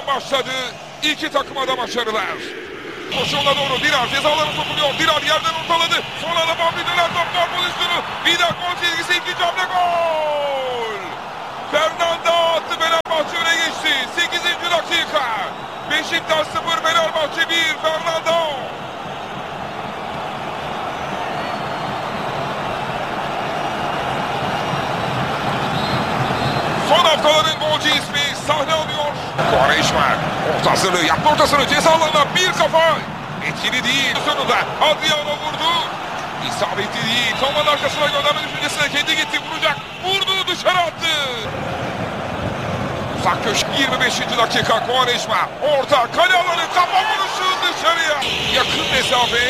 başladı. İki takıma da başarılar. Koşuyorlar doğru. Dirar cezalarına sokuluyor. Dirar yerden ortaladı. Sonra da Bambi döner top. Gol pozisyonu. Vida gol çizgisi. İkinci hamle gol. Fernanda attı. Fenerbahçe öne geçti. 8. dakika. Beşiktaş 0. Fenerbahçe 1. Fernanda. Son haftaların golcü ismi sahne alıyor. Quaresma orta hazırlığı yaptı, ortasını ceza alanına bir kafa. Etkili değil. Sonunda Adriano vurdu. İsabetli değil. Savunmanın arkasına gönderme düşüncesine kendi gitti, vuracak. Vurdu, dışarı attı. Uzak köşe 25. dakika. Quaresma orta kale alanı, kafa vuruşu dışarıya. Yakın mesafe.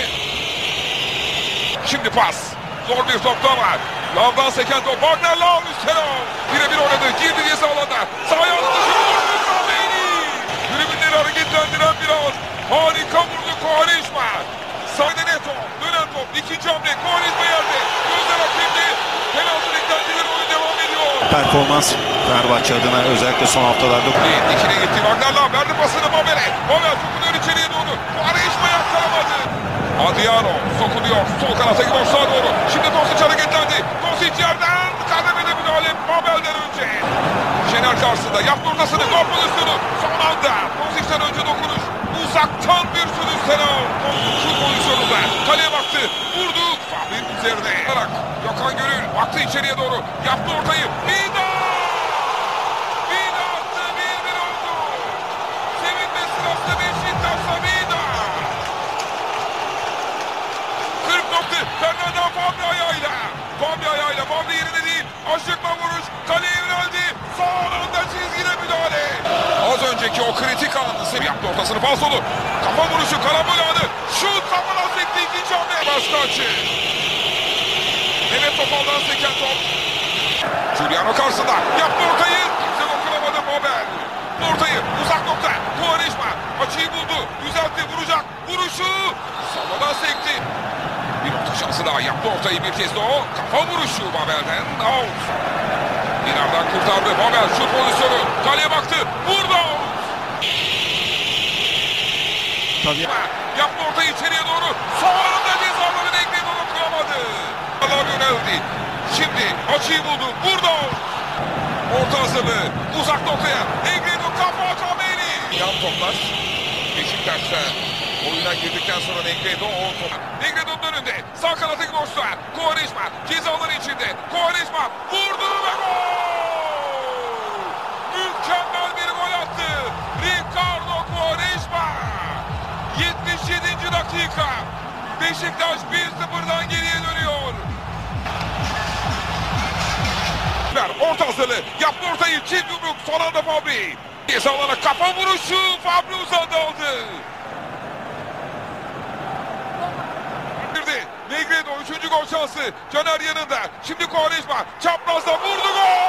Şimdi pas. Zor bir topta var. Lavdan seken top. Wagner Lav üstüne. Birebir oynadı. Girdi ceza alanına. Sağ ayağını dışarı vurdu. Kameni. Tribünleri hareketlendiren biraz. Harika vurdu Quaresma. Sağda Neto. Dönen top. İkinci hamle. Quaresma yerde. Gözler hakemde. Penaltı beklentileri, oyun devam ediyor. Performans Fenerbahçe adına özellikle son haftalarda. İkine gitti. Wagner Lav verdi pasını Mabel'e. Mabel sokuluyor içeriye doğru. Quaresma yakkalamadı. Adriano sokuluyor. Sol kanata gidiyor, sağa doğru. Şimdi Dosic hareketlendi. Dosic yerden kademede müdahale Mabel'den önce. Şener karşısında yaptı ortasını. Gol pozisyonu. Son anda Dosic'ten önce dokunuş. Uzaktan bir sürüş Senal. Şu pozisyonunda kaleye baktı. Vurdu. Fahri'nin üzerine. Gökhan Gönül baktı içeriye doğru. Yaptı ortayı. Vida! Vida attı. 1-1 oldu. Sevinme sırasında Beşiktaş'ta Vida. 40 nokta. Fernanda Fabri ayağıyla. Fabri ayağıyla. Fabri yerine değil. Aşıkla vuruş. Kaleye yöneldi. Son anda çizgide müdahale. Az önceki o kritik anı yaptı ortasını, falsolu. Kafa vuruşu, karambol anı. Şut kafadan sekti, ikinci hamle. Başkaçı. Mehmet Topal'dan seken top. Giuliano karşısında. Yaptı ortayı. Kimse dokunamadı Mabel. Ortayı uzak nokta. Quaresma açıyı buldu. Düzeltti, vuracak. Vuruşu. Savadan sekti. Bir orta şansı daha, yaptı ortayı bir kez de o. Kafa vuruşu Mabel'den. Out. Dinar'dan kurtardı. Mabel şut pozisyonu. Kaleye baktı. Vurdu. Tabii. Yaptı ortayı içeriye doğru. Son anda cezaları Negredo dokunamadı. Allah yöneldi. Şimdi açıyı buldu. Vurdu. Orta hazırlığı. Uzak noktaya. Negredo kafa Kameni. Yan toplar. Beşiktaş'ta oyuna girdikten sonra Negredo Negredo'nun önünde. Sağ kanata boşluğa. Quaresma cezaları içinde. Quaresma vurdu ve gol! Mükemmel bir gol attı. Ricardo Quaresma. 77. dakika. Beşiktaş 1-0'dan geriye dönüyor. Orta hazırlığı. Yaptı ortayı. Çift yumruk. Son anda Fabri. Cezalarına kafa vuruşu. Fabri uzandı aldı. Negredo 3. gol şansı. Caner yanında. Şimdi Quaresma çaprazda vurdu, gol!